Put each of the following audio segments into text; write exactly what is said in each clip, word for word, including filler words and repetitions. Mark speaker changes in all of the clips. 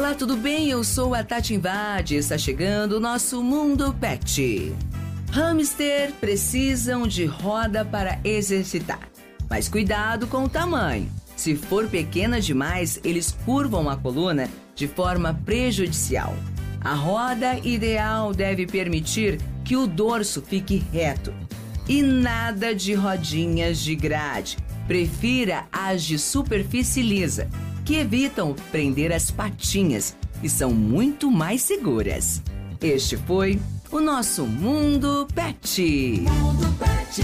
Speaker 1: Olá, tudo bem? Eu sou a Tati Invade. Está chegando o nosso Mundo Pet. Hamster precisam de roda para exercitar, mas cuidado com o tamanho. Se for pequena demais, eles curvam a coluna de forma prejudicial. A roda ideal deve permitir que o dorso fique reto. E nada de rodinhas de grade. Prefira as de superfície lisa, que evitam prender as patinhas e são muito mais seguras. Este foi o nosso Mundo Pet. Mundo Pet.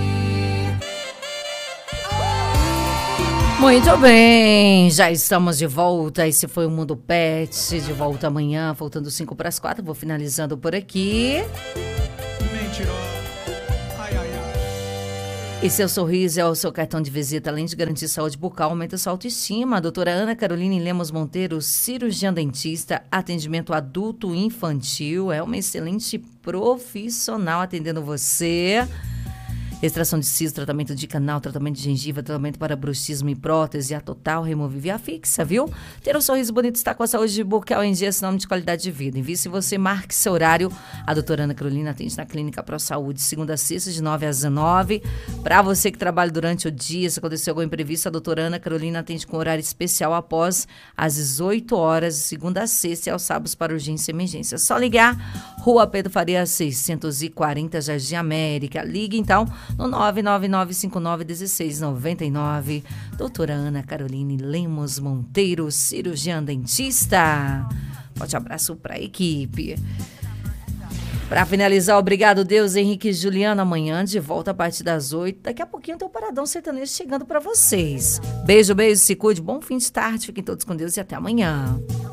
Speaker 2: Muito bem, já estamos de volta. Esse foi o Mundo Pet, de volta amanhã, faltando cinco para as quatro. Vou finalizando por aqui.
Speaker 3: Mentirosa.
Speaker 2: E seu sorriso é o seu cartão de visita, além de garantir saúde bucal, aumenta sua autoestima. A doutora Ana Caroline Lemos Monteiro, cirurgiã dentista, atendimento adulto e infantil, é uma excelente profissional atendendo você. Extração de siso, tratamento de canal, tratamento de gengiva, tratamento para bruxismo e prótese, a total, removível e a fixa, viu? Ter um sorriso bonito está com a saúde bucal em dia, sinônimo de qualidade de vida. Envie se você marque seu horário. A doutora Ana Carolina atende na Clínica Pro Saúde, segunda a sexta, de nove às dezenove. Para você que trabalha durante o dia, se acontecer algum imprevisto, a doutora Ana Carolina atende com horário especial após às dezoito horas, de segunda a sexta e aos sábados para urgência e emergência. É só ligar, Rua Pedro Faria seiscentos e quarenta, Jardim América. Ligue então no nove nove nove cinco nove um seis nove nove. Doutora Ana Caroline Lemos Monteiro, cirurgiã dentista. Forte abraço para a equipe. Para finalizar, obrigado Deus, Henrique e Juliana. Amanhã de volta a partir das oito. Daqui a pouquinho tem o Paradão Sertanejo chegando para vocês. Beijo, beijo, se cuide. Bom fim de tarde. Fiquem todos com Deus e até amanhã.